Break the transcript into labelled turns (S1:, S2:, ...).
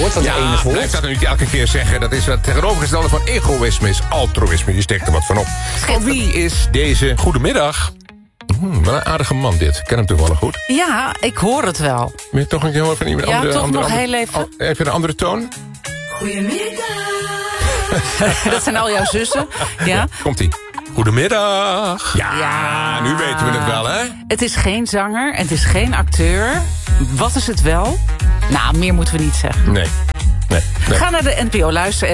S1: woord wat enig woord.
S2: Blijf dat nu niet elke keer zeggen. Dat is het tegenovergestelde van egoïsme is altruïsme. Je steekt er wat van op. Voor wie is deze...
S3: Goedemiddag.
S2: Wel een aardige man dit. Ik ken hem toevallig goed.
S4: Ja, ik hoor het wel.
S2: Wil je toch een keer horen van iemand?
S4: Ja, toch nog heel even.
S2: Even een andere toon?
S5: Goedemiddag.
S4: Dat zijn al jouw zussen. Ja.
S2: Komt-ie.
S3: Goedemiddag.
S2: Ja, nu weten we het wel, hè?
S4: Het is geen zanger, het is geen acteur. Wat is het wel? Nou, meer moeten we niet zeggen.
S2: Nee.
S4: Ga naar de NPO luisteren.